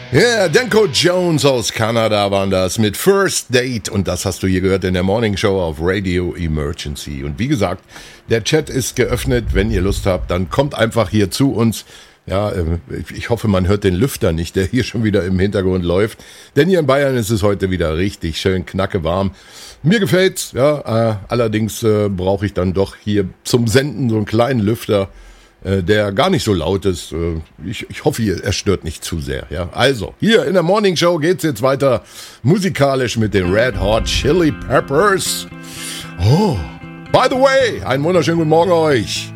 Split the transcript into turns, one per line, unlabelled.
Ja, yeah, Danko Jones aus Kanada waren das mit First Date und das hast du hier gehört in der Morning Show auf Radio Emergency. Und wie gesagt, der Chat ist geöffnet, wenn ihr Lust habt, dann kommt einfach hier zu uns. Ja, ich hoffe, man hört den Lüfter nicht, der hier schon wieder im Hintergrund läuft. Denn hier in Bayern ist es heute wieder richtig schön knackewarm. Mir gefällt's, ja, allerdings brauche ich dann doch hier zum Senden so einen kleinen Lüfter, der gar nicht so laut ist. Ich hoffe, er stört nicht zu sehr. Ja? Also, hier in der Morning Show geht's jetzt weiter musikalisch mit den Red Hot Chili Peppers. Oh, by the way, einen wunderschönen guten Morgen euch.